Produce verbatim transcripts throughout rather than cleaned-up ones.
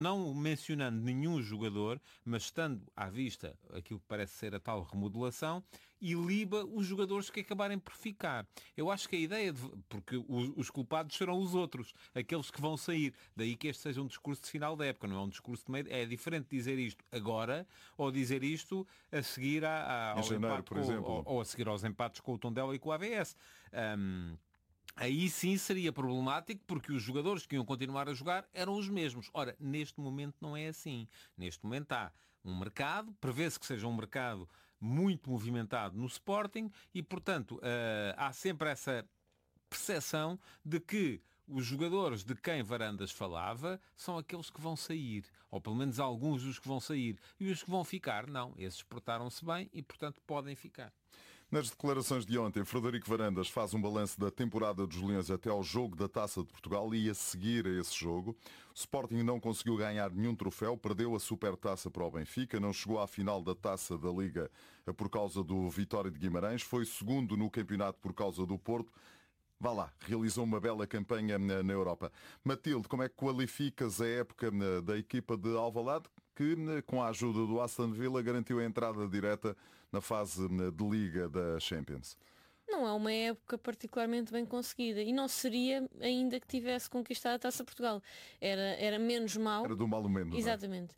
não mencionando nenhum jogador, mas estando à vista aquilo que parece ser a tal remodelação, iliba os jogadores que acabarem por ficar. Eu acho que a ideia, de, porque os, os culpados serão os outros, aqueles que vão sair. Daí que este seja um discurso de final da época, não é um discurso de meio. É diferente dizer isto agora ou dizer isto a seguir a, a, ao janeiro, empate por com, exemplo. ou, ou a seguir aos empates com o Tondela e com o A V S. Um, Aí sim seria problemático porque os jogadores que iam continuar a jogar eram os mesmos. Ora, neste momento não é assim. Neste momento há um mercado, prevê-se que seja um mercado muito movimentado no Sporting e, portanto, uh, há sempre essa percepção de que os jogadores de quem Varandas falava são aqueles que vão sair, ou pelo menos alguns dos que vão sair. E os que vão ficar, não. Esses portaram-se bem e, portanto, podem ficar. Nas declarações de ontem, Frederico Varandas faz um balanço da temporada dos Leões até ao jogo da Taça de Portugal e a seguir a esse jogo. O Sporting não conseguiu ganhar nenhum troféu, perdeu a Supertaça para o Benfica, não chegou à final da Taça da Liga por causa do Vitória de Guimarães, foi segundo no campeonato por causa do Porto. Vá lá, realizou uma bela campanha na, na Europa. Matilde, como é que qualificas a época na, da equipa de Alvalade, que, com a ajuda do Aston Villa, garantiu a entrada direta na fase de Liga da Champions? Não é uma época particularmente bem conseguida e não seria ainda que tivesse conquistado a Taça de Portugal. Era, era menos mau. Era do mal o menos. Exatamente.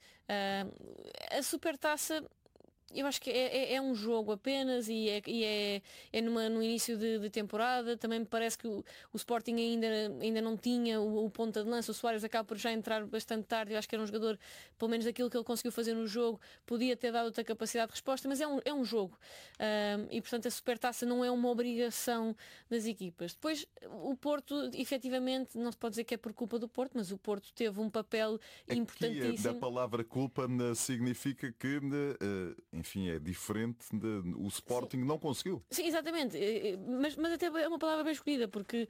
Uh, a Supertaça... Eu acho que é, é, é um jogo apenas e é, e é, é numa, no início de, de temporada. Também me parece que o, o Sporting ainda, ainda não tinha o, o ponta de lança. O Soares acaba por já entrar bastante tarde. Eu acho que era um jogador, pelo menos daquilo que ele conseguiu fazer no jogo, podia ter dado outra capacidade de resposta, mas é um, é um jogo. Um, e portanto a Supertaça não é uma obrigação das equipas. Depois o Porto, efetivamente, não se pode dizer que é por culpa do Porto, mas o Porto teve um papel Aqui, importantíssimo. Da palavra culpa significa que... Uh, enfim, é diferente, de, o Sporting Sim. não conseguiu. Sim, exatamente, mas, mas até é uma palavra bem escolhida, porque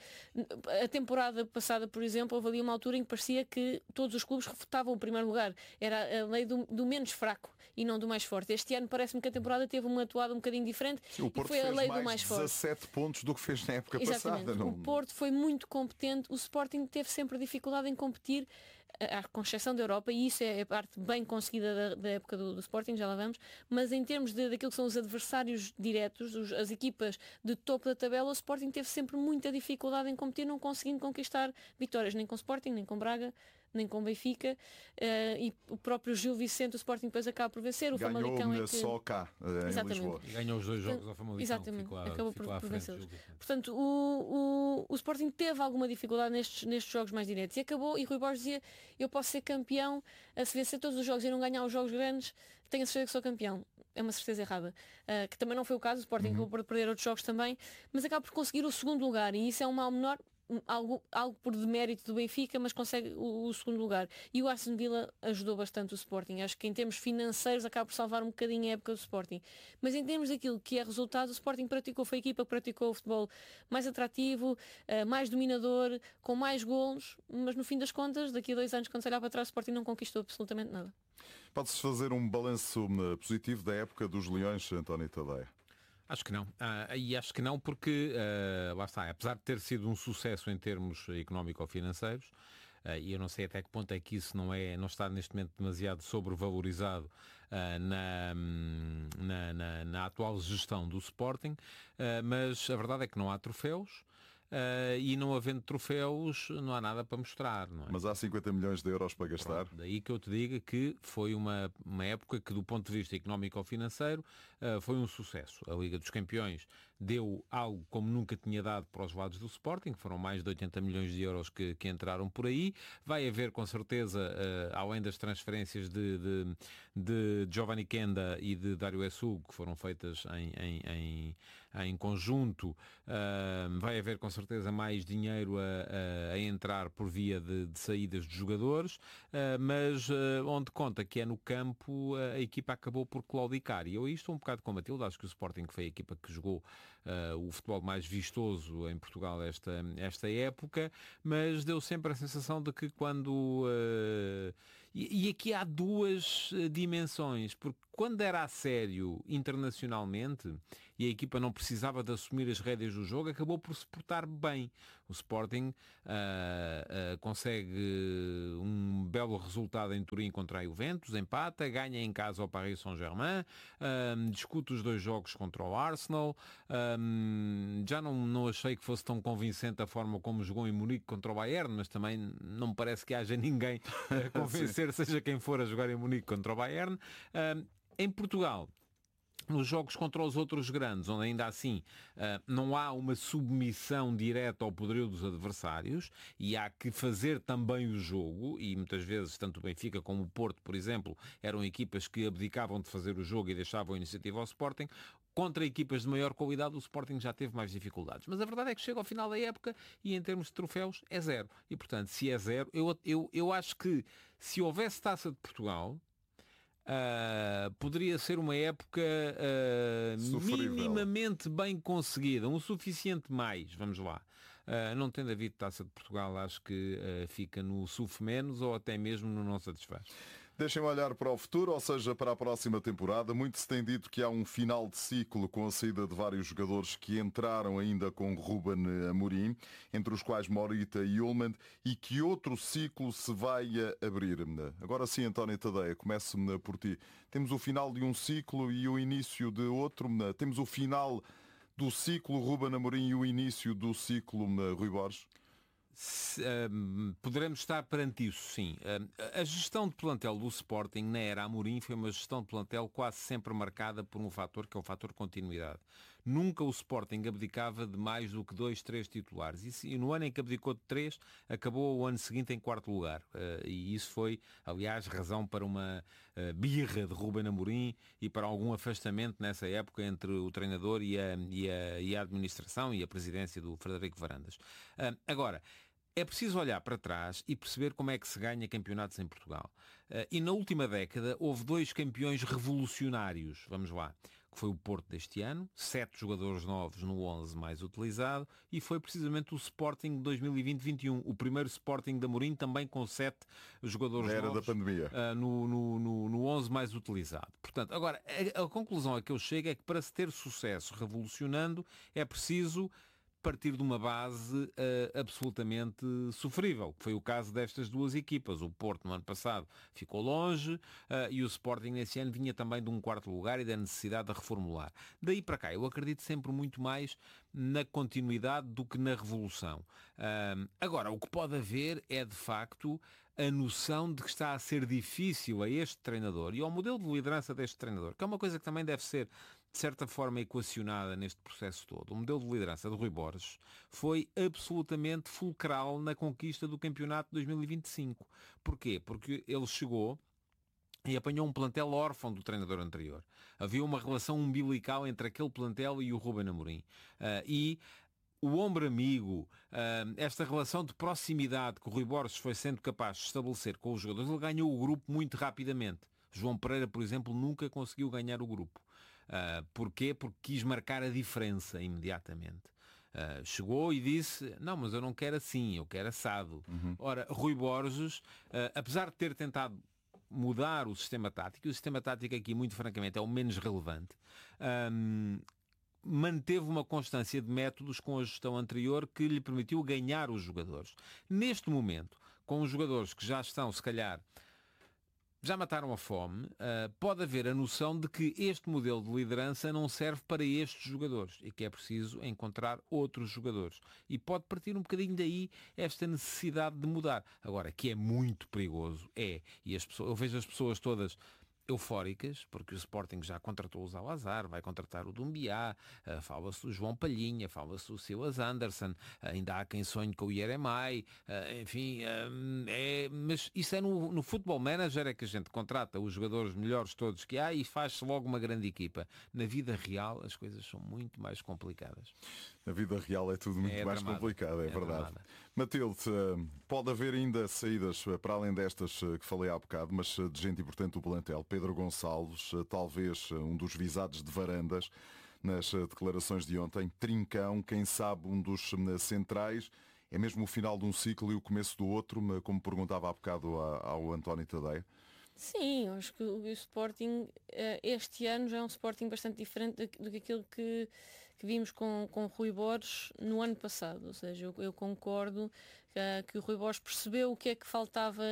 a temporada passada, por exemplo, houve ali uma altura em que parecia que todos os clubes refutavam o primeiro lugar. Era a lei do, do menos fraco e não do mais forte. Este ano parece-me que a temporada teve uma atuada um bocadinho diferente. Sim, o Porto e foi a fez lei mais do mais forte. dezassete pontos do que fez na época Exatamente. passada. Não... O Porto foi muito competente, o Sporting teve sempre dificuldade em competir, com exceção da Europa, e isso é a parte bem conseguida da, da época do, do Sporting, já lá vamos, mas em termos de, daquilo que são os adversários diretos, os, as equipas de topo da tabela, o Sporting teve sempre muita dificuldade em competir, não conseguindo conquistar vitórias, nem com o Sporting, nem com Braga, nem com o Benfica, uh, e o próprio Gil Vicente, o Sporting depois acaba por vencer, o ganhou Famalicão é que... só cá, em Exatamente. Lisboa. E ganhou os dois jogos ao Famalicão. Exatamente, ficou a, acabou ficou por, por vencer. Gil Portanto, o, o, o Sporting teve alguma dificuldade nestes, nestes jogos mais diretos e acabou, e Rui Borges dizia, eu posso ser campeão, a se vencer todos os jogos e não ganhar os jogos grandes, tenho a certeza que sou campeão. É uma certeza errada. Uh, que também não foi o caso, o Sporting acabou por perder outros jogos também, mas acaba por conseguir o segundo lugar, e isso é um mal menor, algo, algo por demérito do Benfica, mas consegue o, o segundo lugar. E o Aston Villa ajudou bastante o Sporting. Acho que em termos financeiros acaba por salvar um bocadinho a época do Sporting. Mas em termos daquilo que é resultado, o Sporting praticou, foi a equipa que praticou o futebol mais atrativo, uh, mais dominador, com mais golos, mas no fim das contas, daqui a dois anos, quando se olhar para trás, o Sporting não conquistou absolutamente nada. Pode-se fazer um balanço positivo da época dos Leões, António Tadeia? Acho que não. Ah, e acho que não porque, ah, lá está, apesar de ter sido um sucesso em termos económico-financeiros, ah, e eu não sei até que ponto é que isso não, é, não está neste momento demasiado sobrevalorizado ah, na, na, na, na atual gestão do Sporting, ah, mas a verdade é que não há troféus. Uh, e não havendo troféus não há nada para mostrar, não é? Mas há cinquenta milhões de euros para gastar. Pronto, daí que eu te diga que foi uma, uma época que, do ponto de vista económico ou financeiro, uh, foi um sucesso. A Liga dos Campeões deu algo como nunca tinha dado para os lados do Sporting, que foram mais de oitenta milhões de euros que, que entraram por aí. Vai haver, com certeza, uh, além das transferências de, de, de Giovanni Kenda e de Dário Essugo, que foram feitas em, em, em, em conjunto, uh, vai haver, com certeza, certeza mais dinheiro a, a, a entrar por via de, de saídas de jogadores, uh, mas uh, onde conta que é no campo, a, a equipa acabou por claudicar. E eu aí estou um bocado com a Matilde, acho que o Sporting foi a equipa que jogou uh, o futebol mais vistoso em Portugal esta, esta época, mas deu sempre a sensação de que quando... Uh, e, e aqui há duas dimensões, porque quando era a sério internacionalmente, e a equipa não precisava de assumir as rédeas do jogo, acabou por se portar bem. O Sporting uh, uh, consegue um belo resultado em Turim contra a Juventus, empata, ganha em casa ao Paris Saint-Germain, uh, discute os dois jogos contra o Arsenal. Uh, já não, não achei que fosse tão convincente a forma como jogou em Munique contra o Bayern, mas também não me parece que haja ninguém a convencer, seja quem for a jogar em Munique contra o Bayern. Uh, em Portugal, nos jogos contra os outros grandes, onde ainda assim uh, não há uma submissão direta ao poderio dos adversários e há que fazer também o jogo, e muitas vezes tanto o Benfica como o Porto, por exemplo, eram equipas que abdicavam de fazer o jogo e deixavam a iniciativa ao Sporting. Contra equipas de maior qualidade, o Sporting já teve mais dificuldades. Mas a verdade é que chega ao final da época e em termos de troféus é zero. E portanto, se é zero, eu, eu, eu acho que se houvesse Taça de Portugal, Uh, poderia ser uma época uh, minimamente bem conseguida, um suficiente mais, vamos lá. Uh, não tendo havido Taça de Portugal, acho que uh, fica no suf menos ou até mesmo no não satisfaz. Deixem-me olhar para o futuro, ou seja, para a próxima temporada. Muito se tem dito que há um final de ciclo com a saída de vários jogadores que entraram ainda com Ruben Amorim, entre os quais Morita e Ullmann, e que outro ciclo se vai abrir. Agora sim, António Tadeia, começo por ti. Temos o final de um ciclo e o início de outro. Temos o final do ciclo Ruben Amorim e o início do ciclo Rui Borges? Se, um, poderemos estar perante isso, sim. Um, a gestão de plantel do Sporting na era Amorim foi uma gestão de plantel quase sempre marcada por um fator que é o fator continuidade. Nunca o Sporting abdicava de mais do que dois, três titulares. E, e no ano em que abdicou de três, acabou o ano seguinte em quarto lugar. Uh, e isso foi, aliás, razão para uma uh, birra de Ruben Amorim e para algum afastamento nessa época entre o treinador e a, e a, e a administração e a presidência do Frederico Varandas. Uh, agora, é preciso olhar para trás e perceber como é que se ganha campeonatos em Portugal. Uh, e na última década houve dois campeões revolucionários, vamos lá, que foi o Porto deste ano, sete jogadores novos no onze mais utilizado, e foi precisamente o Sporting de dois mil e vinte vinte e um, o primeiro Sporting de Amorim, também com sete jogadores era novos da pandemia. Uh, no, no, no, no onze mais utilizado. Portanto, agora, a, a conclusão a que eu chego é que para se ter sucesso revolucionando é preciso partir de uma base uh, absolutamente sofrível, que foi o caso destas duas equipas. O Porto no ano passado ficou longe uh, e o Sporting nesse ano vinha também de um quarto lugar e da necessidade de reformular. Daí para cá, eu acredito sempre muito mais na continuidade do que na revolução. Uh, agora, o que pode haver é de facto a noção de que está a ser difícil a este treinador e ao modelo de liderança deste treinador, que é uma coisa que também deve ser de certa forma equacionada neste processo todo. O modelo de liderança de Rui Borges foi absolutamente fulcral na conquista do campeonato de dois mil e vinte e cinco. Porquê? Porque ele chegou e apanhou um plantel órfão do treinador anterior. Havia uma relação umbilical entre aquele plantel e o Ruben Amorim. Uh, e o ombro amigo, uh, esta relação de proximidade que o Rui Borges foi sendo capaz de estabelecer com os jogadores, ele ganhou o grupo muito rapidamente. João Pereira, por exemplo, nunca conseguiu ganhar o grupo. Uh, porquê? Porque quis marcar a diferença imediatamente. Uh, chegou e disse, não, mas eu não quero assim, eu quero assado. Uhum. Ora, Rui Borges, uh, apesar de ter tentado mudar o sistema tático, e o sistema tático aqui, muito francamente, é o menos relevante, um, manteve uma constância de métodos com a gestão anterior que lhe permitiu ganhar os jogadores. Neste momento, com os jogadores que já estão, se calhar, já mataram a fome, uh, pode haver a noção de que este modelo de liderança não serve para estes jogadores e que é preciso encontrar outros jogadores. E pode partir um bocadinho daí esta necessidade de mudar. Agora, que é muito perigoso, é, e as pessoas, eu vejo as pessoas todas eufóricas, porque o Sporting já contratou o Salazar, vai contratar o Dumbiá, uh, fala-se do João Palhinha, fala-se do Silas Anderson, uh, ainda há quem sonhe com o Yeremai, uh, enfim, uh, é, mas isso é no, no Football Manager é que a gente contrata os jogadores melhores todos que há e faz-se logo uma grande equipa. Na vida real as coisas são muito mais complicadas. Na vida real é tudo muito é mais dramada. complicado, é, é verdade. Dramada. Matilde, pode haver ainda saídas para além destas que falei há bocado, mas de gente importante do plantel. Pedro Gonçalves, talvez um dos visados de Varandas nas declarações de ontem. Trincão, quem sabe um dos centrais. É mesmo o final de um ciclo e o começo do outro, como perguntava há bocado ao António Tadeia. Sim, eu acho que o, o Sporting este ano já é um Sporting bastante diferente do, do que aquilo que, que vimos com, com Rui Borges no ano passado. Ou seja, eu, eu concordo uh, que o Rui Borges percebeu o que é que faltava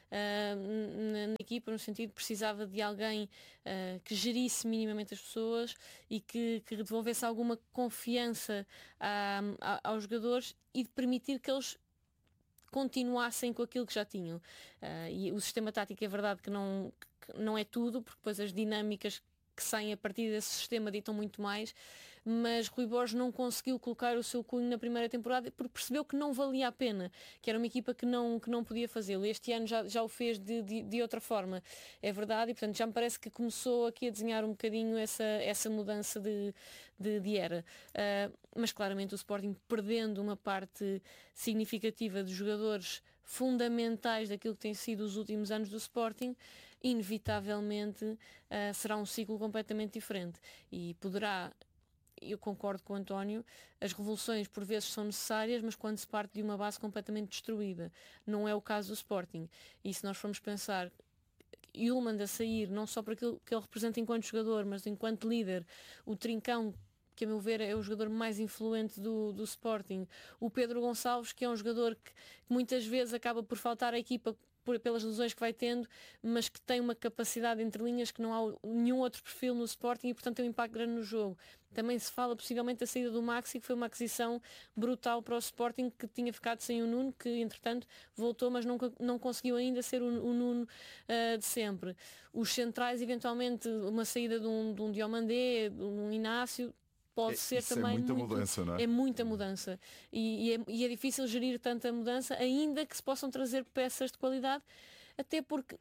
uh, na, na equipa, no sentido que precisava de alguém uh, que gerisse minimamente as pessoas e que, que devolvesse alguma confiança a, a, aos jogadores e de permitir que eles continuassem com aquilo que já tinham. Uh, e o sistema tático é verdade que não, que não é tudo, porque depois as dinâmicas que saem a partir desse sistema ditam muito mais, mas Rui Borges não conseguiu colocar o seu cunho na primeira temporada porque percebeu que não valia a pena, que era uma equipa que não, que não podia fazê-lo. Este ano já, já o fez de, de, de outra forma, é verdade, e portanto já me parece que começou aqui a desenhar um bocadinho essa, essa mudança de, de, de era. Uh, mas claramente o Sporting, perdendo uma parte significativa de jogadores fundamentais daquilo que tem sido os últimos anos do Sporting, inevitavelmente uh, será um ciclo completamente diferente e poderá, eu concordo com o António, as revoluções por vezes são necessárias, mas quando se parte de uma base completamente destruída. Não é o caso do Sporting. E se nós formos pensar Yulman a sair, não só por aquilo que ele representa enquanto jogador, mas enquanto líder, o Trincão, que a meu ver é o jogador mais influente do, do Sporting, o Pedro Gonçalves, que é um jogador que, que muitas vezes acaba por faltar à equipa por, pelas lesões que vai tendo, mas que tem uma capacidade entre linhas que não há nenhum outro perfil no Sporting e portanto tem um impacto grande no jogo. Também se fala possivelmente da saída do Maxi, que foi uma aquisição brutal para o Sporting, que tinha ficado sem o Nuno, que entretanto voltou, mas nunca, não conseguiu ainda ser o, o Nuno uh, de sempre. Os centrais, eventualmente, uma saída de um, de um Diomandé, de um Inácio, pode é, ser também é muita muito, mudança, não é? É muita mudança. E, e, é, e é difícil gerir tanta mudança, ainda que se possam trazer peças de qualidade, até porque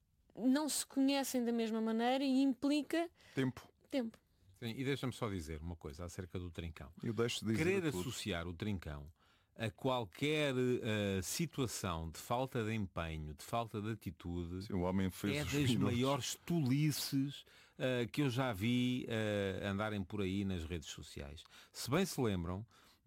não se conhecem da mesma maneira e implica tempo. tempo. Sim, e deixa-me só dizer uma coisa acerca do Trincão. Eu deixo de dizer Querer tudo. associar o Trincão a qualquer uh, situação de falta de empenho, de falta de atitude, Sim, o homem fez é os das minutos. maiores tolices uh, que eu já vi uh, andarem por aí nas redes sociais. Se bem se lembram,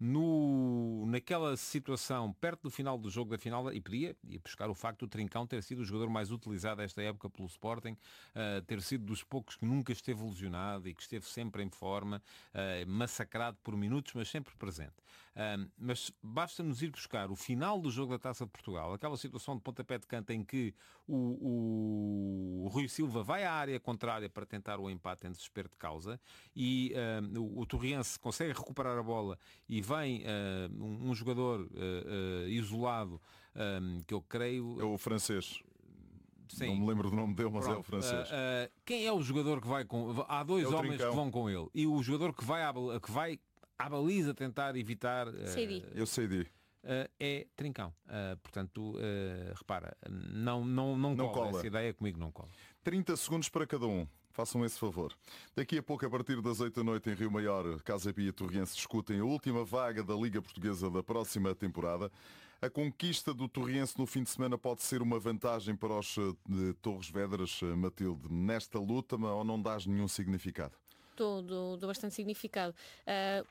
no, naquela situação, perto do final do jogo da final, e podia ir buscar o facto do Trincão ter sido o jogador mais utilizado esta época pelo Sporting, uh, ter sido dos poucos que nunca esteve lesionado e que esteve sempre em forma, uh, massacrado por minutos, mas sempre presente. Uh, mas basta-nos ir buscar o final do jogo da Taça de Portugal, aquela situação de pontapé de canto em que o, o, o Rui Silva vai à área contrária para tentar o empate em desespero de causa e uh, o, o Torriense consegue recuperar a bola e vem uh, um, um jogador uh, uh, isolado, um, que eu creio... É o francês. Sim. Não me lembro do nome dele, mas Pronto. é o francês. Uh, uh, quem é o jogador que vai com... Há dois É o homens Trincão. que vão com ele. E o jogador que vai à, que vai à baliza tentar evitar... Uh, Eu sei de. Uh, é Trincão. Uh, portanto, uh, repara, não, não, não, Não cola. cola. Essa ideia comigo não cola. trinta segundos para cada um. Façam esse favor. Daqui a pouco, a partir das oito da noite em Rio Maior, Casa Pia e Torriense discutem a última vaga da Liga Portuguesa da próxima temporada. A conquista do Torriense no fim de semana pode ser uma vantagem para os de Torres Vedras, Matilde, nesta luta, ou não dás nenhum significado? Dou, dou, dou bastante significado. Uh,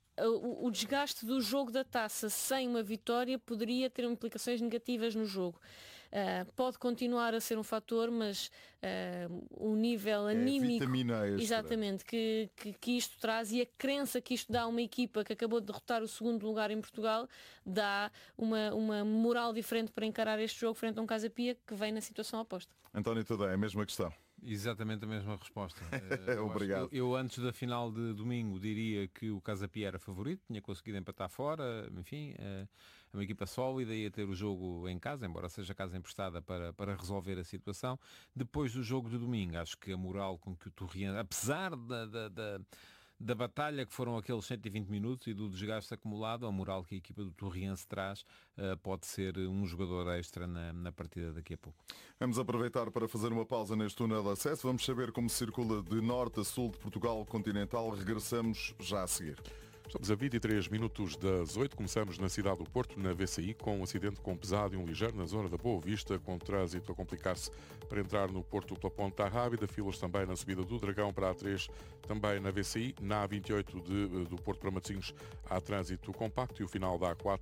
o, o desgaste do jogo da taça sem uma vitória poderia ter implicações negativas no jogo. Uh, pode continuar a ser um fator, mas uh, o nível anímico, é vitamina extra. Exatamente, que, que, que isto traz e a crença que isto dá a uma equipa que acabou de derrotar o segundo lugar em Portugal dá uma, uma moral diferente para encarar este jogo frente a um Casa Pia que vem na situação oposta. António Tadei, a mesma questão. Exatamente a mesma resposta. Eu Obrigado. Eu, eu antes da final de domingo diria que o Casa Pia era favorito, tinha conseguido empatar fora, enfim, é uma equipa sólida, ia ter o jogo em casa, embora seja casa emprestada para, para resolver a situação. Depois do jogo de domingo, acho que a moral com que o Torriense, apesar da, da, da da batalha que foram aqueles cento e vinte minutos e do desgaste acumulado, a moral que a equipa do Torriense traz uh, pode ser um jogador extra na, na partida daqui a pouco. Vamos aproveitar para fazer uma pausa neste túnel de acesso. Vamos saber como circula de norte a sul de Portugal continental. Regressamos já a seguir. Estamos a vinte e três minutos das oito. Começamos na cidade do Porto, na V C I, com um acidente com pesado e um ligeiro na zona da Boa Vista, com trânsito a complicar-se para entrar no Porto pela Ponta Rábida. Filas também na subida do Dragão para a A três, também na V C I. Na A vinte e oito de, do Porto para Matosinhos há trânsito compacto e o final da A quatro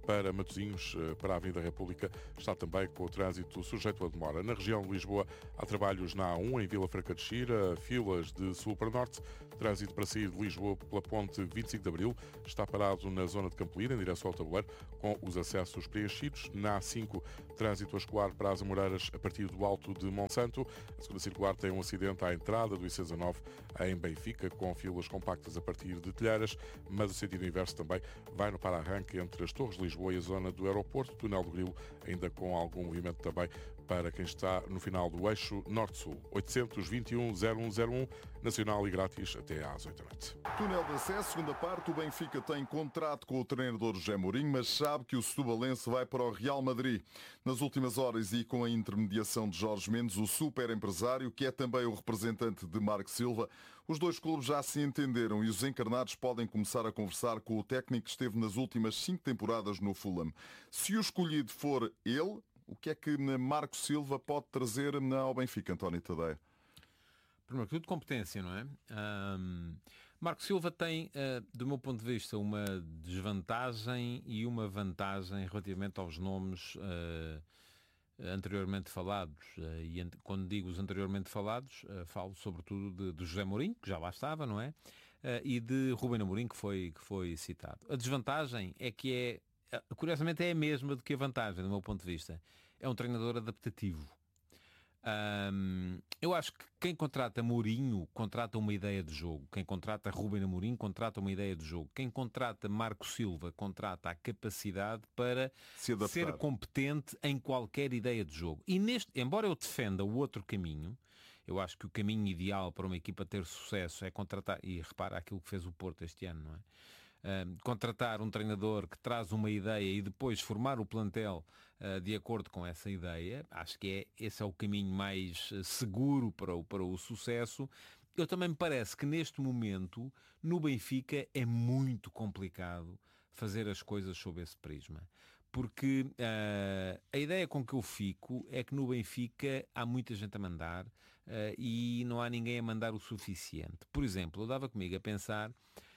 para Matosinhos, para a Avenida República, está também com o trânsito sujeito a demora. Na região de Lisboa há trabalhos na A um, em Vila Franca de Xira, filas de sul para norte. Trânsito para sair de Lisboa pela ponte vinte e cinco de Abril está parado na zona de Campolina, em direção ao Tabuleiro, com os acessos preenchidos. Na A cinco, trânsito a escoar para as Amoreiras a partir do Alto de Monsanto. A segunda circular tem um acidente à entrada do I C dezanove em Benfica, com filas compactas a partir de Telheiras, mas o sentido inverso também vai no para-arranque entre as Torres de Lisboa e a zona do aeroporto, túnel do Grilo, ainda com algum movimento também para quem está no final do eixo Norte-Sul. oitocentos e vinte e um, zero um zero um, nacional e grátis até às oito da noite. Túnel de acesso, segunda parte, o Benfica tem contrato com o treinador José Mourinho, mas sabe que o setubalense vai para o Real Madrid. Nas últimas horas e com a intermediação de Jorge Mendes, o super empresário, que é também o representante de Marco Silva, os dois clubes já se entenderam e os encarnados podem começar a conversar com o técnico que esteve nas últimas cinco temporadas no Fulham. Se o escolhido for ele, o que é que Marco Silva pode trazer ao Benfica, António Tadeia? Primeiro que tudo, competência, não é? Um, Marco Silva tem, uh, do meu ponto de vista, uma desvantagem e uma vantagem relativamente aos nomes uh, anteriormente falados. Uh, e ant- quando digo os anteriormente falados, uh, falo sobretudo de, de José Mourinho, que já lá estava, não é? Uh, e de Rubén Amorim, que foi, que foi citado. A desvantagem é que é, uh, curiosamente, é a mesma do que a vantagem, do meu ponto de vista. É um treinador adaptativo. Um, eu acho que quem contrata Mourinho contrata uma ideia de jogo. Quem contrata Rubén Amorim contrata uma ideia de jogo. Quem contrata Marco Silva contrata a capacidade para Se adaptar. ser competente em qualquer ideia de jogo. E neste, embora eu defenda o outro caminho, eu acho que o caminho ideal para uma equipa ter sucesso é contratar, e repara aquilo que fez o Porto este ano, não é? Uh, contratar um treinador que traz uma ideia e depois formar o plantel uh, de acordo com essa ideia, acho que é, esse é o caminho mais uh, seguro para o, para o sucesso. Eu também me parece que neste momento no Benfica é muito complicado fazer as coisas sob esse prisma. Porque uh, a ideia com que eu fico é que no Benfica há muita gente a mandar uh, e não há ninguém a mandar o suficiente. Por exemplo, eu dava comigo a pensar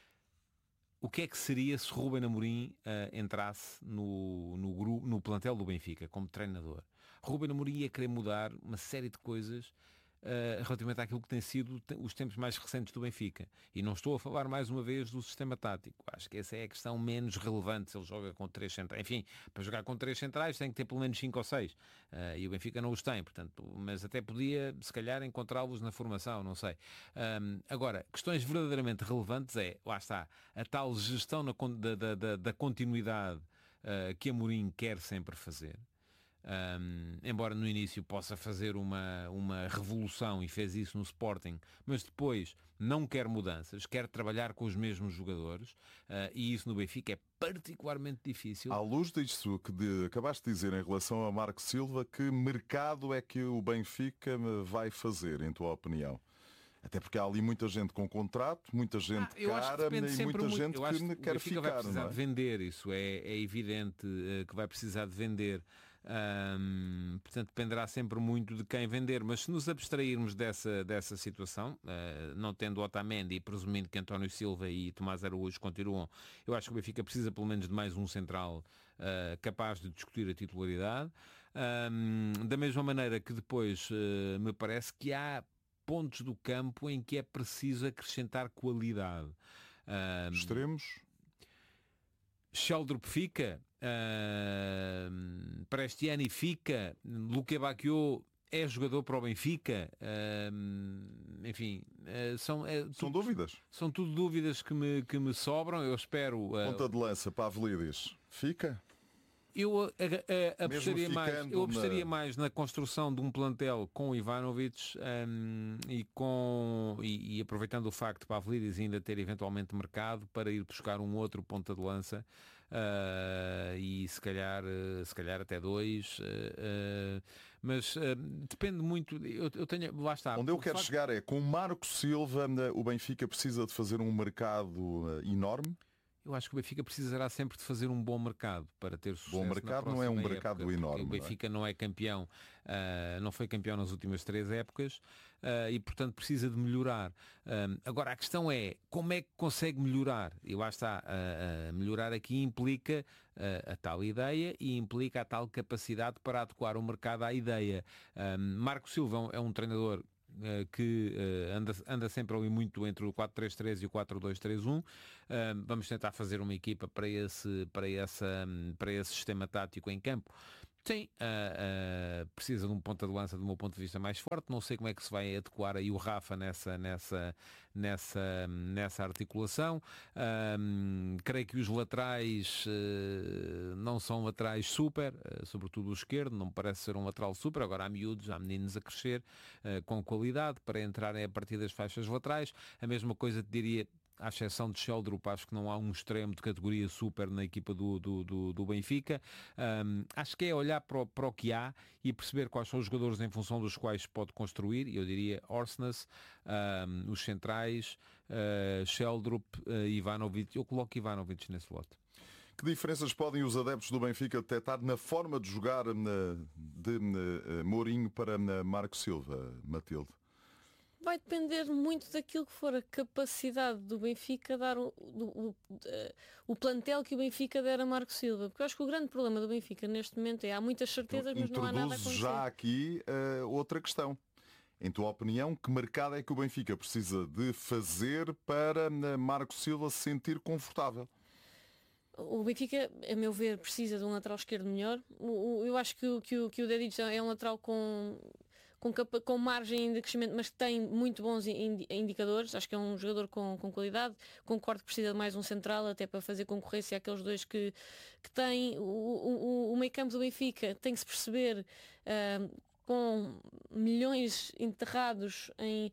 o que é que seria se Rubén Amorim uh, entrasse no, no, grupo, no plantel do Benfica como treinador. Rubén Amorim ia querer mudar uma série de coisas uh, relativamente àquilo que tem sido os tempos mais recentes do Benfica. E não estou a falar mais uma vez do sistema tático. Acho que essa é a questão menos relevante se ele joga com três centrais. Enfim, para jogar com três centrais tem que ter pelo menos cinco ou seis. Uh, e o Benfica não os tem, portanto, mas até podia, se calhar, encontrá-los na formação, não sei. Um, agora, questões verdadeiramente relevantes é, lá está, a tal gestão na, da, da, da continuidade uh, que Amorim quer sempre fazer. Um, embora no início possa fazer uma, uma revolução e fez isso no Sporting, mas depois não quer mudanças, quer trabalhar com os mesmos jogadores uh, e isso no Benfica é particularmente difícil. À luz disso que de, acabaste de dizer em relação a Marco Silva, que mercado é que o Benfica vai fazer, em tua opinião? Até porque há ali muita gente com contrato, muita gente ah, cara e muita muito, gente que, que quer ficar. Vai precisar não é? de vender, isso é, é evidente uh, que vai precisar de vender. Um, portanto, dependerá sempre muito de quem vender, mas se nos abstrairmos dessa, dessa situação, uh, não tendo Otamendi e presumindo que António Silva e Tomás Araújo continuam, eu acho que o Benfica precisa pelo menos de mais um central uh, capaz de discutir a titularidade. Um, da mesma maneira que depois uh, me parece que há pontos do campo em que é preciso acrescentar qualidade. Um, Extremos? Sheldrup fica, uh, Prestiani fica, Luque Bacchio é jogador para o Benfica, uh, enfim, uh, são, uh, São tudo, dúvidas? São tudo dúvidas que me, que me sobram, eu espero... Uh, Ponta de lança, Pavlidis, fica? Eu a, a, a apostaria, mais, eu apostaria na... mais na construção de um plantel com Ivanovic um, e, com, e, e aproveitando o facto de Pavlidis ainda ter eventualmente mercado para ir buscar um outro ponta de lança uh, e se calhar, uh, se calhar até dois. Uh, uh, mas uh, depende muito, eu, eu tenho, lá está. Onde eu quero facto... chegar é, com Marco Silva, o Benfica precisa de fazer um mercado enorme? Eu acho que o Benfica precisará sempre de fazer um bom mercado para ter sucesso. Bom mercado não é um mercado época, enorme. O Benfica não é, não é campeão, uh, não foi campeão nas últimas três épocas uh, e, portanto, precisa de melhorar. Um, agora, a questão é, como é que consegue melhorar? Eu acho que está, uh, uh, melhorar aqui implica uh, a tal ideia e implica a tal capacidade para adequar o mercado à ideia. Um, Marco Silva é um treinador que uh, anda, anda sempre ali muito entre o quatro três três e o quatro dois três um. Uh, vamos tentar fazer uma equipa para esse, para, essa, para esse sistema tático em campo. Sim, uh, uh, precisa de um ponta de lança do meu ponto de vista mais forte. Não sei como é que se vai adequar aí o Rafa nessa, nessa, nessa, nessa articulação. Um, creio que os laterais uh, não são laterais super, uh, sobretudo o esquerdo, não me parece ser um lateral super. Agora há miúdos, há meninos a crescer uh, com qualidade para entrarem a partir das faixas laterais. A mesma coisa te diria, à exceção de Sheldrup, acho que não há um extremo de categoria super na equipa do, do, do, do Benfica. Um, acho que é olhar para o, para o que há e perceber quais são os jogadores em função dos quais se pode construir. Eu diria Orsnes, um, os centrais, uh, Sheldrup, uh, Ivanovic. Eu coloco Ivanovic nesse lote. Que diferenças podem os adeptos do Benfica detectar na forma de jogar de Mourinho para Marco Silva, Matilde? Vai depender muito daquilo que for a capacidade do Benfica dar o, o, o, o plantel que o Benfica der a Marco Silva. Porque eu acho que o grande problema do Benfica neste momento é há muitas certezas, mas não há nada a acontecer. Já aqui uh, outra questão. Em tua opinião, que mercado é que o Benfica precisa de fazer para Marco Silva se sentir confortável? O Benfica, a meu ver, precisa de um lateral esquerdo melhor. O, o, eu acho que, que, o, que o Dedic é um lateral com... Com, capa, com margem de crescimento, mas que tem muito bons indicadores. Acho que é um jogador com, com qualidade. Concordo que precisa de mais um central, até para fazer concorrência àqueles dois que, que têm. O, o, o meio campo do Benfica tem que se perceber, uh, com milhões enterrados em,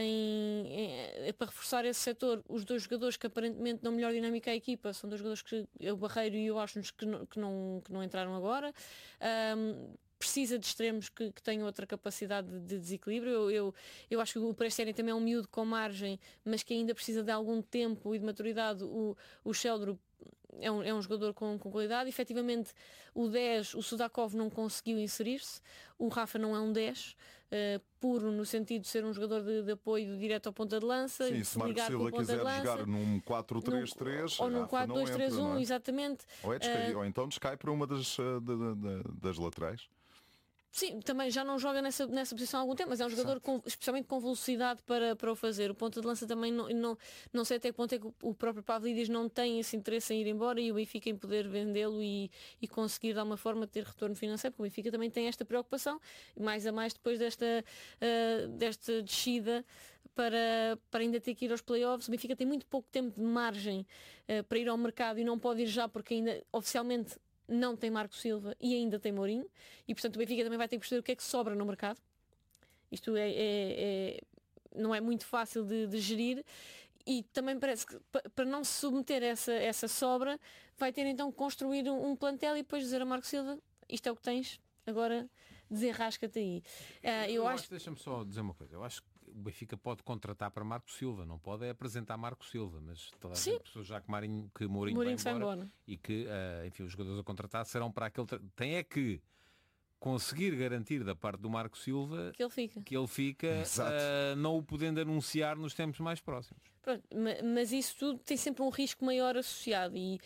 em, em, para reforçar esse setor. Os dois jogadores que aparentemente dão melhor dinâmica à equipa são dois jogadores que o Barreiro e o Austin que não, que, não, que não entraram agora. Um, precisa de extremos que, que tenham outra capacidade de, de desequilíbrio. Eu, eu, eu acho que o Presteni também é um miúdo com margem, mas que ainda precisa de algum tempo e de maturidade. O, o Sheldrup é um, é um jogador com, com qualidade. Efetivamente, o dez, o Sudakov não conseguiu inserir-se. O Rafa não é um dez, uh, puro no sentido de ser um jogador de, de apoio direto ao ponta de lança. Sim, se Marco Silva quiser jogar num quatro três três ou num quatro dois três um, é? Exatamente. Ou, é descai, uh, ou então descai para uma das, de, de, de, das laterais. Sim, também já não joga nessa, nessa posição há algum tempo, mas é um jogador com, especialmente com velocidade para, para o fazer. O ponta de lança também não, não, não sei até que ponto é que o próprio Pavlidis não tem esse interesse em ir embora e o Benfica em poder vendê-lo e, e conseguir de alguma forma ter retorno financeiro, porque o Benfica também tem esta preocupação, mais a mais depois desta, uh, desta descida para, para ainda ter que ir aos playoffs. O Benfica tem muito pouco tempo de margem uh, para ir ao mercado e não pode ir já porque ainda oficialmente não tem Marco Silva e ainda tem Mourinho e portanto o Benfica também vai ter que perceber o que é que sobra no mercado. Isto é, é, é não é muito fácil de, de gerir e também parece que para não se submeter a essa, essa sobra vai ter então que construir um, um plantel e depois dizer a Marco Silva, isto é o que tens, agora desenrasca-te aí. Uh, eu, eu acho... acho deixa-me só dizer uma coisa, eu acho que o Benfica pode contratar para Marco Silva, não pode é apresentar Marco Silva, mas toda a gente pessoa já que, Marinho, que Mourinho, Mourinho vai embora, embora e que uh, enfim, os jogadores a contratar serão para aquele... Tra... Tem é que conseguir garantir da parte do Marco Silva que ele fica, que ele fica uh, não o podendo anunciar nos tempos mais próximos. Pronto, mas isso tudo tem sempre um risco maior associado e,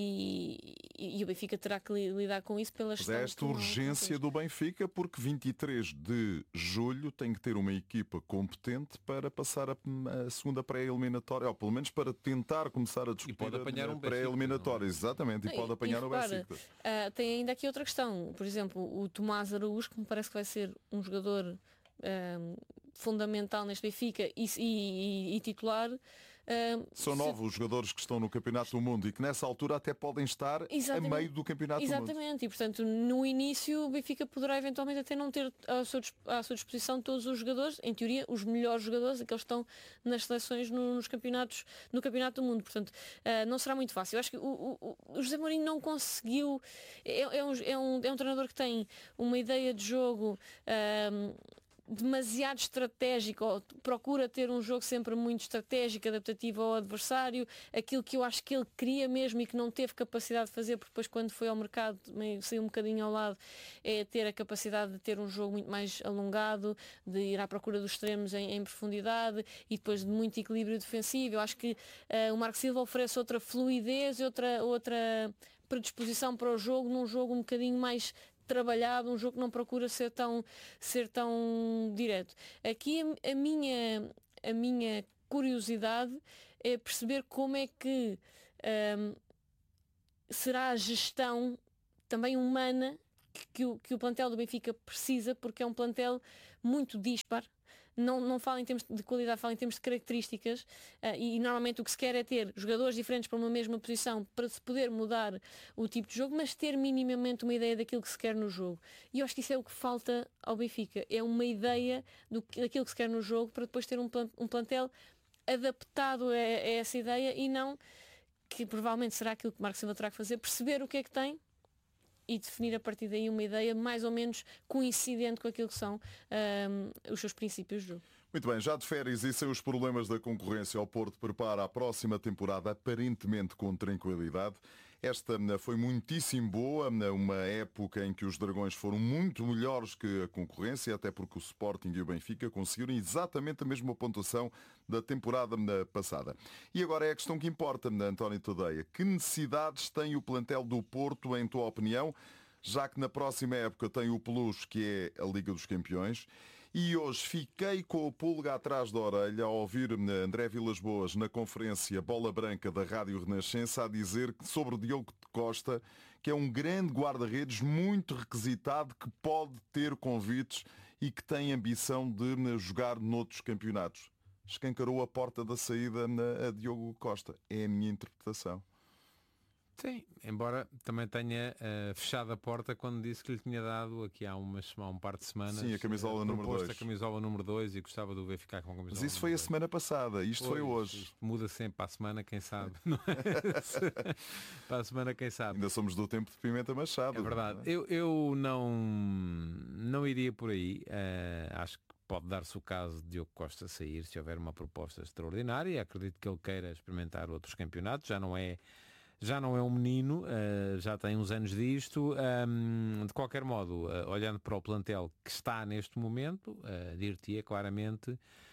e, e o Benfica terá que lidar com isso pela gestão. Esta urgência do Benfica, porque vinte e três de julho tem que ter uma equipa competente para passar a, a segunda pré-eliminatória, ou pelo menos para tentar começar a discutir e pode apanhar a, um pré-eliminatória. É? Exatamente, e, e pode apanhar e, o Benfica. Uh, tem ainda aqui outra questão, por exemplo, o Tomás Araújo, que me parece que vai ser um jogador uh, fundamental neste Benfica e, e, e titular. Uh, São se... novos os jogadores que estão no Campeonato do Mundo e que nessa altura até podem estar Exatamente. a meio do Campeonato Exatamente. do Mundo. Exatamente, e portanto no início o Benfica poderá eventualmente até não ter à sua, à sua disposição todos os jogadores, em teoria os melhores jogadores, aqueles que estão nas seleções no, nos campeonatos, no Campeonato do Mundo, portanto uh, não será muito fácil. Eu acho que o, o, o José Mourinho não conseguiu, é, é, um, é, um, é um treinador que tem uma ideia de jogo uh, demasiado estratégico, ou procura ter um jogo sempre muito estratégico, adaptativo ao adversário, aquilo que eu acho que ele queria mesmo e que não teve capacidade de fazer, porque depois quando foi ao mercado meio, saiu um bocadinho ao lado, é ter a capacidade de ter um jogo muito mais alongado, de ir à procura dos extremos em, em profundidade e depois de muito equilíbrio defensivo. Eu acho que uh, o Marco Silva oferece outra fluidez e outra, outra predisposição para o jogo, num jogo um bocadinho mais trabalhado, um jogo que não procura ser tão, ser tão direto. Aqui a, a, minha, a minha curiosidade é perceber como é que um, será a gestão também humana que, que, o, que o plantel do Benfica precisa, porque é um plantel muito dispar. Não, não fala em termos de qualidade, fala em termos de características, uh, e, e normalmente o que se quer é ter jogadores diferentes para uma mesma posição para se poder mudar o tipo de jogo, mas ter minimamente uma ideia daquilo que se quer no jogo. E eu acho que isso é o que falta ao Benfica, é uma ideia do, daquilo que se quer no jogo para depois ter um, plan, um plantel adaptado a, a essa ideia e não, que provavelmente será aquilo que Marco Silva terá que fazer, perceber o que é que tem e definir a partir daí uma ideia mais ou menos coincidente com aquilo que são um, os seus princípios de jogo. Muito bem, já de férias e sem os problemas da concorrência, o Porto prepara a próxima temporada aparentemente com tranquilidade. Esta foi muitíssimo boa, uma época em que os Dragões foram muito melhores que a concorrência, até porque o Sporting e o Benfica conseguiram exatamente a mesma pontuação da temporada passada. E agora é a questão que importa, António Tadeia. Que necessidades tem o plantel do Porto, em tua opinião, já que na próxima época tem o Plus, que é a Liga dos Campeões? E hoje fiquei com o pulga atrás da orelha ao ouvir André Vilas-Boas na conferência Bola Branca da Rádio Renascença a dizer sobre o Diogo Costa, que é um grande guarda-redes muito requisitado, que pode ter convites e que tem ambição de jogar noutros campeonatos. Escancarou a porta da saída a Diogo Costa. É a minha interpretação. Sim, embora também tenha uh, fechado a porta quando disse que lhe tinha dado aqui há, umas, há um par de semanas. Sim, a camisola uh, número dois. A camisola número dois e gostava de o ver ficar com a camisola. Mas isso foi a semana passada, isto foi, foi hoje. Isto muda sempre para a semana, quem sabe. Não é? Para a semana, quem sabe. Ainda somos do tempo de Pimenta Machado. É verdade. É? Eu, eu não, não iria por aí. Uh, acho que pode dar-se o caso de Diogo Costa sair se houver uma proposta extraordinária. Acredito que ele queira experimentar outros campeonatos. Já não é Já não é um menino, uh, já tem uns anos disto. Um, de qualquer modo, uh, olhando para o plantel que está neste momento, uh, dir-te-ia claramente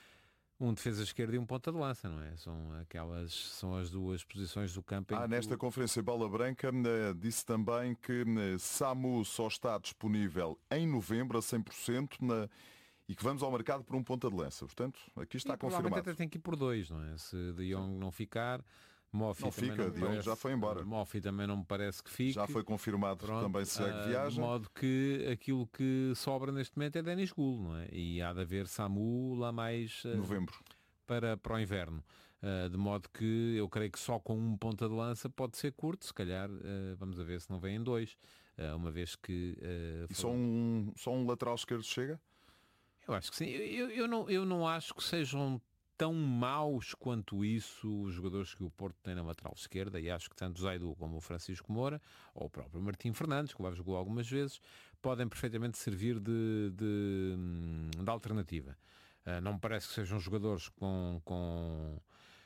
um defesa esquerda e um ponta de lança, não é? São aquelas, são as duas posições do campo. Ah, nesta tu... conferência Bola Branca uh, disse também que uh, Samu só está disponível em novembro a cem por cento na... e que vamos ao mercado por um ponta de lança. Portanto, aqui está e, confirmado. Provavelmente até tem que ir por dois, não é? Se De Jong não ficar... Moffi não fica, não parece, já foi embora. Moffi também não me parece que fique. Já foi confirmado. Pronto, que também segue uh, viagem. De modo que aquilo que sobra neste momento é Denis Gul, não é? E há de haver Samu lá mais uh, novembro para, para o inverno. Uh, de modo que eu creio que só com um ponta de lança pode ser curto, se calhar uh, vamos a ver se não vêm dois. Uh, uma vez que. Uh, e só um, só um lateral esquerdo chega? Eu acho que sim. Eu, eu, não, eu não acho que sejam tão maus quanto isso os jogadores que o Porto tem na lateral esquerda, e acho que tanto o Zaidu como o Francisco Moura, ou o próprio Martim Fernandes, que lá jogou algumas vezes, podem perfeitamente servir de, de, de alternativa. Uh, não me parece que sejam jogadores com, com,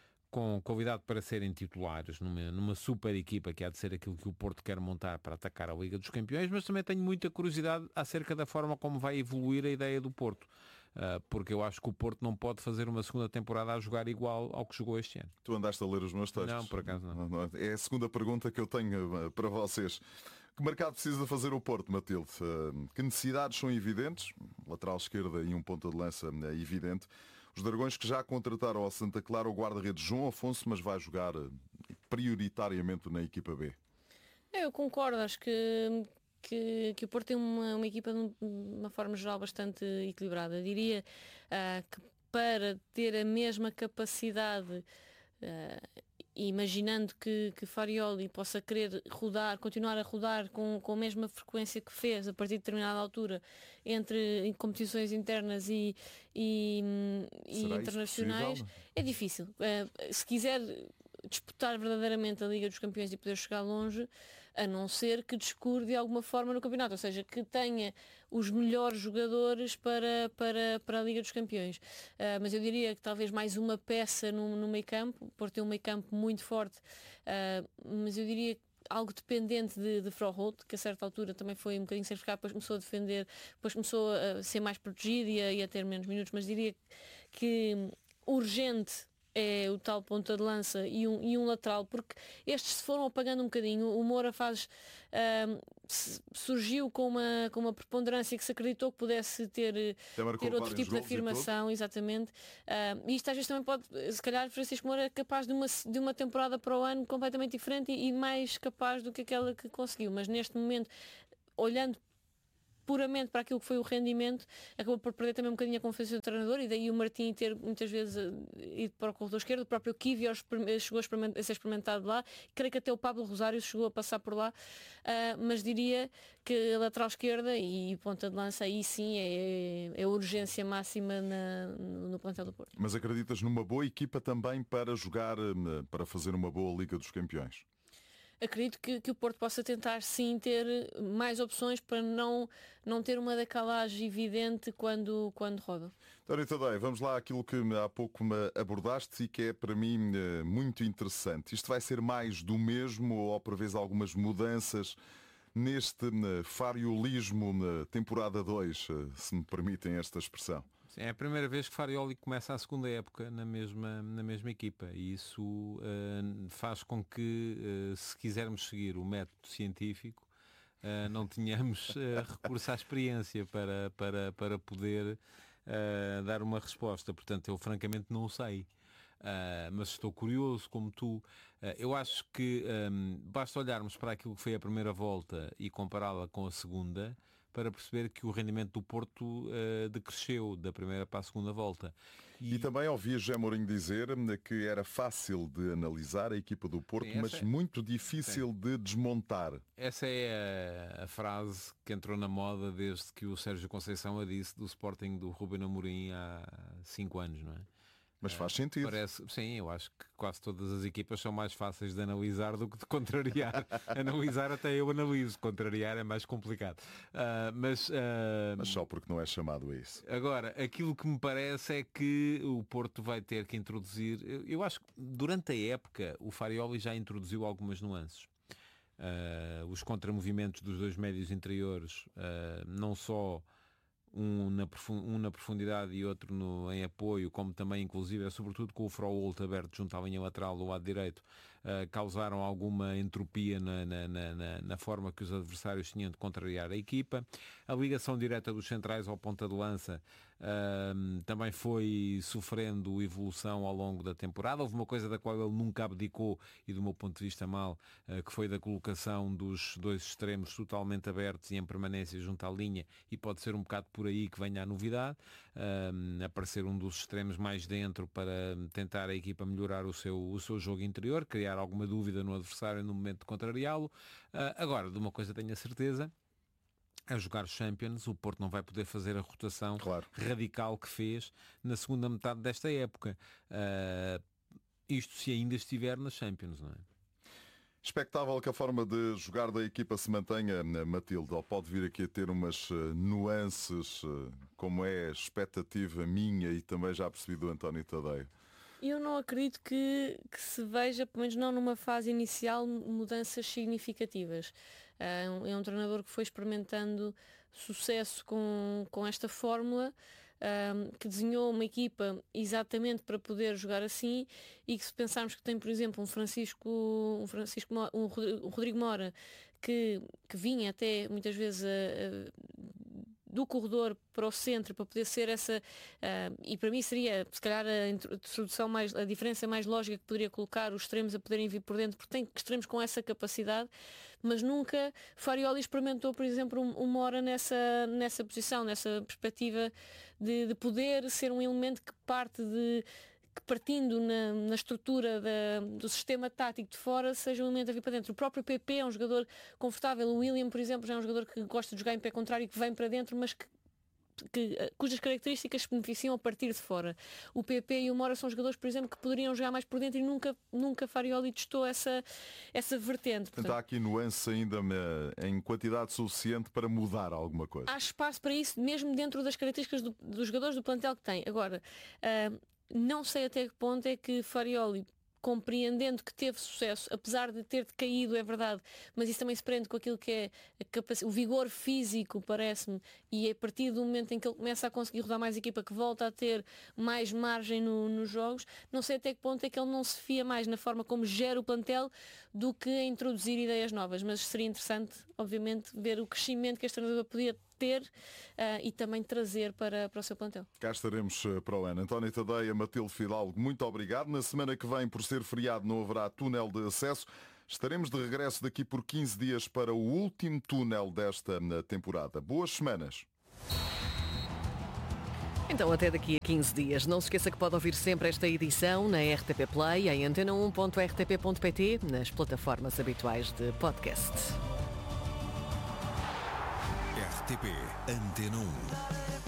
com qualidade para serem titulares numa, numa super equipa que há de ser aquilo que o Porto quer montar para atacar a Liga dos Campeões, mas também tenho muita curiosidade acerca da forma como vai evoluir a ideia do Porto. Uh, porque eu acho que o Porto não pode fazer uma segunda temporada a jogar igual ao que jogou este ano. Tu andaste a ler os meus textos? Não, por acaso não. não, não é a segunda pergunta que eu tenho para vocês. Que mercado precisa fazer o Porto, Matilde? Uh, que necessidades são evidentes? Lateral esquerda e um ponta de lança é evidente. Os Dragões que já contrataram ao Santa Clara o guarda-redes João Afonso, mas vai jogar prioritariamente na equipa B. Eu concordo, acho que Que, que o Porto tem uma, uma equipa de uma forma geral bastante equilibrada. Diria uh, que para ter a mesma capacidade, uh, imaginando que, que Farioli possa querer rodar, continuar a rodar com, com a mesma frequência que fez a partir de determinada altura entre em competições internas e, e, e internacionais, é difícil. Uh, se quiser disputar verdadeiramente a Liga dos Campeões e poder chegar longe, a não ser que descure de alguma forma no campeonato, ou seja, que tenha os melhores jogadores para, para, para a Liga dos Campeões. Uh, mas eu diria que talvez mais uma peça no, no meio campo, por ter um meio campo muito forte, uh, mas eu diria que algo dependente de, de Froholt, que a certa altura também foi um bocadinho sacrificado, depois começou a defender, depois começou a ser mais protegido e a, e a ter menos minutos, mas diria que urgente é o tal ponta de lança e um, e um lateral, porque estes se foram apagando um bocadinho. O Moura faz uh, surgiu com uma, com uma preponderância que se acreditou que pudesse ter, ter outro tipo de afirmação, exatamente. Uh, e isto às vezes também pode, se calhar Francisco Moura é capaz de uma, de uma temporada para o ano completamente diferente e, e mais capaz do que aquela que conseguiu, mas neste momento, olhando puramente para aquilo que foi o rendimento, acabou por perder também um bocadinho a confiança do treinador, e daí o Martim ter muitas vezes ido para o corredor esquerdo. O próprio Kivior chegou a ser experimentado lá, creio que até o Pablo Rosário chegou a passar por lá, uh, mas diria que a lateral esquerda e ponta de lança aí sim é, é a urgência máxima na, no, no plantel do Porto. Mas acreditas numa boa equipa também para jogar, para fazer uma boa Liga dos Campeões? Acredito que, que o Porto possa tentar sim ter mais opções para não, não ter uma decalagem evidente quando, quando roda. António Tadeia, vamos lá àquilo que há pouco me abordaste e que é para mim muito interessante. Isto vai ser mais do mesmo ou prevês algumas mudanças neste fariolismo na temporada dois, se me permitem esta expressão? Sim, é a primeira vez que Farioli começa a segunda época na mesma, na mesma equipa, e isso uh, faz com que, uh, se quisermos seguir o método científico, uh, não tenhamos uh, recurso à experiência para, para, para poder uh, dar uma resposta. Portanto, eu francamente não sei. Uh, mas estou curioso como tu. Uh, eu acho que um, basta olharmos para aquilo que foi a primeira volta e compará-la com a segunda para perceber que o rendimento do Porto uh, decresceu da primeira para a segunda volta. E, e também ouvi José Mourinho dizer que era fácil de analisar a equipa do Porto, Sim, mas é... muito difícil Sim. de desmontar. Essa é a, a frase que entrou na moda desde que o Sérgio Conceição a disse do Sporting do Ruben Amorim há cinco anos, não é? Mas faz sentido. Parece, sim, eu acho que quase todas as equipas são mais fáceis de analisar do que de contrariar. Analisar até eu analiso, contrariar é mais complicado. Uh, mas, uh, mas só porque não é chamado a isso. Agora, aquilo que me parece é que o Porto vai ter que introduzir, eu, eu acho que durante a época o Farioli já introduziu algumas nuances. Uh, os contramovimentos dos dois médios interiores, uh, não só Um na, um na profundidade e outro no, em apoio, como também inclusive, é sobretudo com o Froholt aberto junto à linha lateral do lado direito, uh, causaram alguma entropia na, na, na, na forma que os adversários tinham de contrariar a equipa. A ligação direta dos centrais ao ponta de lança uh, também foi sofrendo evolução ao longo da temporada. Houve uma coisa da qual ele nunca abdicou e do meu ponto de vista mal, uh, que foi da colocação dos dois extremos totalmente abertos e em permanência junto à linha, e pode ser um bocado por aí que venha a novidade, uh, aparecer um dos extremos mais dentro para tentar a equipa melhorar o seu, o seu jogo interior, criar alguma dúvida no adversário no momento de contrariá-lo. Uh, agora, de uma coisa tenho a certeza, a jogar Champions, o Porto não vai poder fazer a rotação claro. radical que fez na segunda metade desta época. Uh, isto se ainda estiver na Champions, não é? Expectável que a forma de jogar da equipa se mantenha, Matilde, ou pode vir aqui a ter umas nuances, como é a expectativa minha e também já percebi do António Tadeia? Eu não acredito que, que se veja, pelo menos não numa fase inicial, mudanças significativas. É um, é um treinador que foi experimentando sucesso com, com esta fórmula, Um, que desenhou uma equipa exatamente para poder jogar assim, e que se pensarmos que tem, por exemplo, um Francisco, um, Francisco, um Rodrigo Mora que, que vinha até muitas vezes a, a, do corredor para o centro para poder ser essa, uh, e para mim seria se calhar a introdução mais, a diferença mais lógica, que poderia colocar os extremos a poderem vir por dentro, porque tem extremos com essa capacidade, mas nunca Farioli experimentou, por exemplo, um, um Mora nessa, nessa posição, nessa perspectiva de, de poder ser um elemento que parte de que partindo na, na estrutura da, do sistema tático de fora seja um elemento a vir para dentro. O próprio P P é um jogador confortável. O William, por exemplo, já é um jogador que gosta de jogar em pé contrário e que vem para dentro, mas que que, cujas características se beneficiam a partir de fora. O P P e o Mora são jogadores, por exemplo, que poderiam jogar mais por dentro e nunca, nunca Farioli testou essa, essa vertente. Portanto, há aqui nuance ainda em quantidade suficiente para mudar alguma coisa. Há espaço para isso, mesmo dentro das características do, dos jogadores do plantel que tem. Agora, uh, não sei até que ponto é que Farioli, compreendendo que teve sucesso, apesar de ter decaído, é verdade, mas isso também se prende com aquilo que é a capac... o vigor físico, parece-me, e a partir do momento em que ele começa a conseguir rodar mais equipa, que volta a ter mais margem no, nos jogos, não sei até que ponto é que ele não se fia mais na forma como gera o plantel do que a introduzir ideias novas, mas seria interessante, obviamente, ver o crescimento que este treinador podia ter uh, e também trazer para, para o seu plantel. Cá estaremos para o ano. António Tadeia, Matilde Fidalgo, muito obrigado. Na semana que vem, por ser feriado, não haverá túnel de acesso. Estaremos de regresso daqui por quinze dias para o último túnel desta temporada. Boas semanas. Então até daqui a quinze dias. Não se esqueça que pode ouvir sempre esta edição na R T P Play, em antena um ponto r t p ponto p t, nas plataformas habituais de podcast. R T P Antena um.